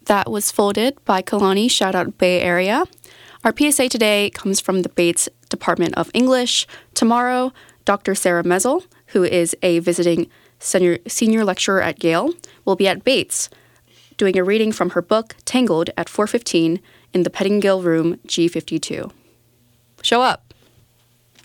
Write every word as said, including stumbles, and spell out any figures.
That was folded by Kalani. Shout out Bay Area. Our P S A today comes from the Bates Department of English. Tomorrow, Doctor Sarah Mezel, who is a visiting senior, senior lecturer at Yale, will be at Bates doing a reading from her book, Tangled, at four fifteen in the Pettingill Room G fifty-two. Show up!